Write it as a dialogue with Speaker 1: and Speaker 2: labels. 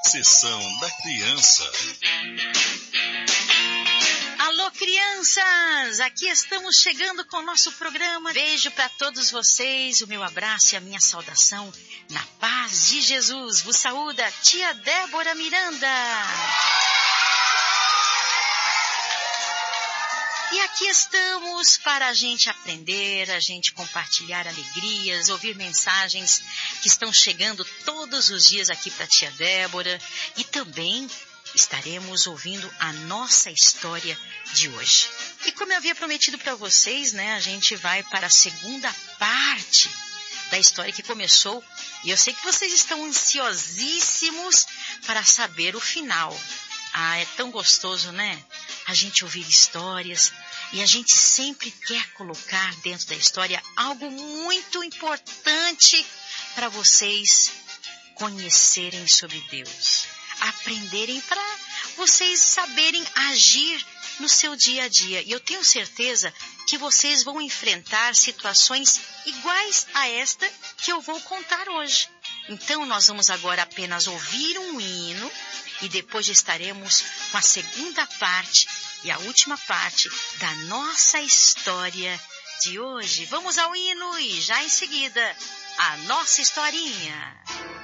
Speaker 1: Sessão da Criança.
Speaker 2: Alô, crianças! Aqui estamos chegando com o nosso programa. Beijo para todos vocês, o meu abraço e a minha saudação na paz de Jesus. Vos saúda tia Débora Miranda. E aqui estamos para a gente aprender, a gente compartilhar alegrias, ouvir mensagens que estão chegando todos os dias aqui para a tia Débora. E também estaremos ouvindo a nossa história de hoje. E como eu havia prometido para vocês, né, a gente vai para a segunda parte da história que começou. E eu sei que vocês estão ansiosíssimos para saber o final. Ah, é tão gostoso, né? A gente ouvir histórias e a gente sempre quer colocar dentro da história algo muito importante para vocês conhecerem sobre Deus, aprenderem, para vocês saberem agir no seu dia a dia. E eu tenho certeza que vocês vão enfrentar situações iguais a esta que eu vou contar hoje. Então nós vamos agora apenas ouvir um hino e depois estaremos com a segunda parte e a última parte da nossa história de hoje. Vamos ao hino e já em seguida a nossa historinha.